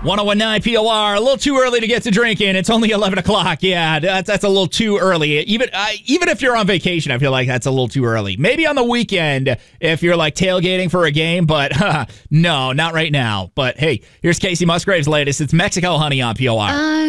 1019 POR, a little too early to get to drinking. It's only 11 o'clock. Yeah, that's a little too early. Even if you're on vacation, I feel like that's a little too early. Maybe on the weekend if you're like tailgating for a game, but no, not right now. But hey, here's Casey Musgrave's latest. It's Mexico Honey on POR.